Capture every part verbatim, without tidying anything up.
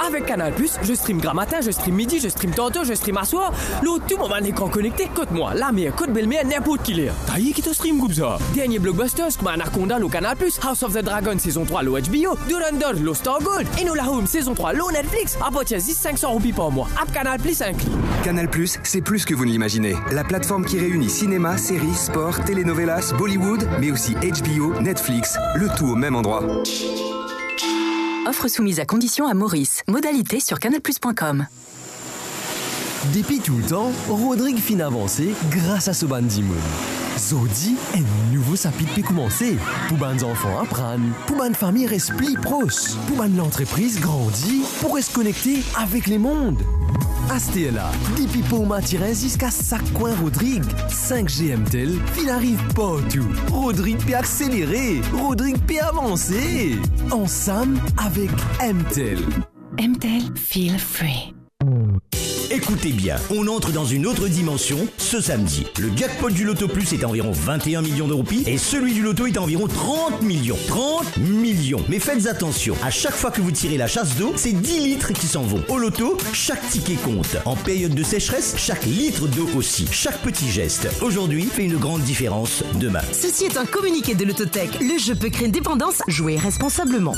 Avec Canal Plus, je stream grand matin, je stream midi, je stream tantôt, je stream à soir. L'autre, tout mon écran connecté, écoute-moi, la meilleure, côte belle-mère, n'importe qui l'est. T'as qui te stream comme ça? Dernier blockbusters comme Anaconda, le Canal Plus, House of the Dragon saison trois, le H B O, Durandal, le Star Gold, et Enola Holmes saison trois, le Netflix, à partir de cinq cents roupies par mois. App Canal Plus inclus. Canal Plus, c'est plus que vous ne l'imaginez. La plateforme qui réunit cinéma, séries, sport, telenovelas, Bollywood, mais aussi H B O, Netflix, le tout au même endroit. Offre soumise à condition à Maurice. Modalité sur canal plus point com. Depuis tout le temps, Rodrigue fin avancé grâce à ce bandimoun. Zodi, un nouveau chapitre peut commencer. Pour les enfants apprendre, pour les familles rester plus proches, pour l'entreprise grandir, pour se connecter avec les mondes. Astella, depuis Poma jusqu'à chaque coin Rodrigue. cinq G M T L, il arrive partout. Rodrigue peut accélérer, Rodrigue peut avancer. Ensemble avec M T L. M T L Feel Free. Écoutez bien, on entre dans une autre dimension ce samedi. Le jackpot du Loto Plus est à environ vingt et un millions de roupies et celui du Loto est à environ trente millions. trente millions. Mais faites attention, à chaque fois que vous tirez la chasse d'eau, c'est dix litres qui s'en vont. Au Loto, chaque ticket compte. En période de sécheresse, chaque litre d'eau aussi. Chaque petit geste, aujourd'hui, fait une grande différence demain. Ceci est un communiqué de l'Autotech. Le jeu peut créer une dépendance. Jouez responsablement.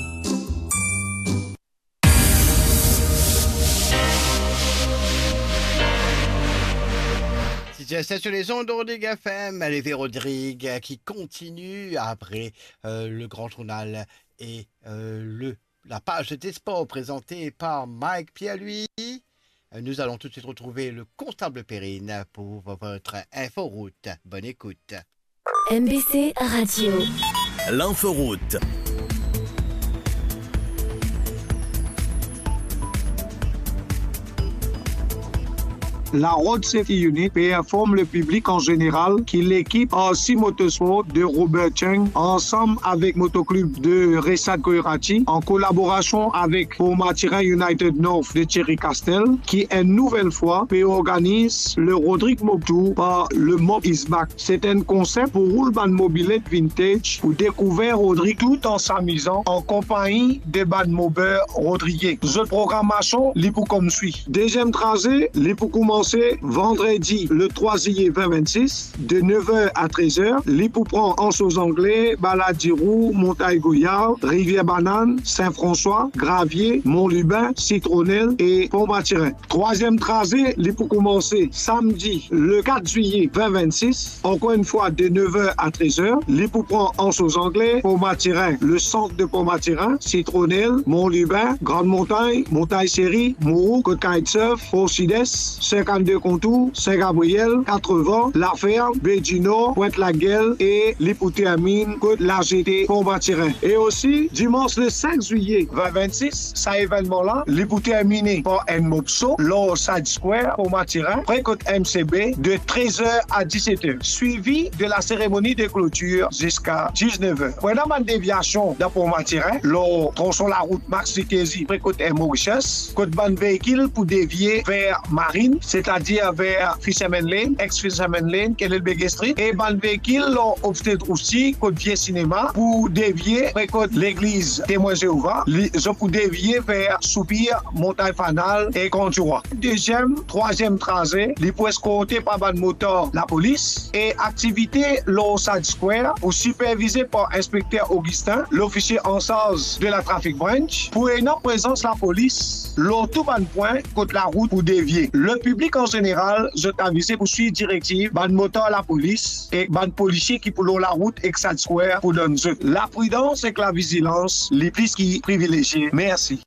C'est sur les ondes de Rodrigue F M, Lévé Rodrigue qui continue après euh, le grand journal et euh, le, la page des sports présentée par Mike Pierre-Louis. Nous allons tout de suite retrouver le constable Perrine pour votre inforoute. Bonne écoute. M B C Radio. L'inforoute. La Road Safety Unit informe le public en général que l'équipe A C Motorsport de Robert Cheng, ensemble avec Motoclub de Ressad Koirati, en collaboration avec Pomatirin United North de Thierry Castel, qui une nouvelle fois organise le Rodrigue Mob Tour par le Mob Is Back. C'est un concept pour roulement mobilette vintage pour découvrir Rodrigue tout en s'amusant en compagnie des bad mobeurs Rodriguez. Cette programmation, les pour comme suit. Deuxième tracé, les pour commencer vendredi le trois juillet vingt vingt-six de neuf heures à treize heures. Les pour prendre en sauce anglais, Baladirou, Montagne Goyard, Rivière Banane, Saint-François, Gravier, Mont-Lubin, Citronnelle et Pont-Matirin. Troisième tracé, les pour commencer samedi le quatre juillet vingt vingt-six, encore une fois de neuf heures à treize heures. Les pour prendre en sauce anglais, Pont-Matirin, le centre de Pont-Matirin, Citronnelle, Mont-Lubin, Grande Montagne, Montagne-Série, Mourou, Côte-Kitesurf, Port-Sud-Est, cinquante-deux Contours, Saint-Gabriel, quatre-vingts, La Ferme, Bédino, Pointe-la-Guelle et l'Hypothérmine, Côte-la G T, Pont-Matirin. Et aussi, dimanche le cinq juillet vingt vingt-six, cet événement-là, l'Hypothérmine par un Mopso, l'Or Side Square, Pont-Matirin, près côte M C B, de treize heures à dix-sept heures, suivi de la cérémonie de clôture jusqu'à dix-neuf heures. Pendant ma déviation dans Pont-Matirin, l'on tronçon la route Max Riquezi, près côte M Mauritius, côte ban véhicule pour dévier vers Marine, c'est-à-dire vers Fisherman Lane, ex-Fisherman Lane, Kelelbege Street, et ban véhicule l'ont obsté aussi côte Vieux Cinéma pour dévier près côte l'église Témoin Jéhovah, ils ont pour dévier vers Soupir, Montagne Fanal et Contura. Deuxième, troisième tracé, les pour escorter par ban moteur la police et activité l'Osad Square pour superviser par inspecteur Augustin, l'officier en charge de la Traffic Branch, pour une présence la police, l'auto ban point côte la route pour dévier. Le public en général, je t'avise pour suivre directive, ban moteur la police et ban policier qui pour la route Exad Square pour donner la prudence et la vigilance, les plus qui privilégiés. Merci.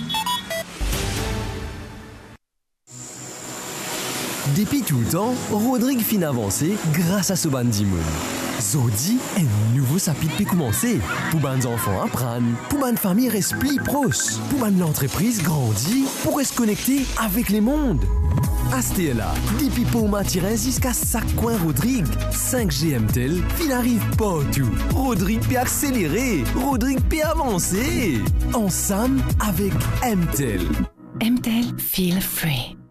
Depuis tout le temps, Rodrigue fin avancé grâce à ce bandimoun. Zodi, un nouveau chapitre peut commencer. Pour les enfants apprendre, pour les familles rester plus proches, pour l'entreprise grandir, pour se connecter avec les mondes. Astella, depuis Poma-Tirin jusqu'à chaque coin Rodrigue. cinq G M T L, il arrive partout. Rodrigue peut accélérer, Rodrigue peut avancer. Ensemble avec M T L. M T L Feel Free.